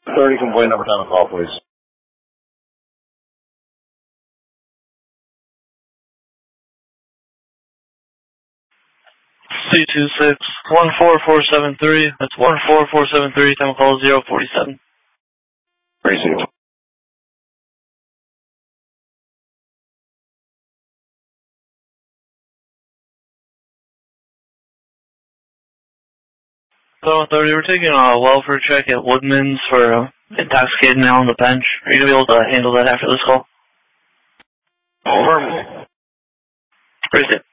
30 complaint number time call, please. 226-14473. That's 14473. Time call 047. Received. So, authority, we're taking a welfare check at Woodman's for intoxicated male on the bench. Are you going to be able to handle that after this call? Over. Appreciate it.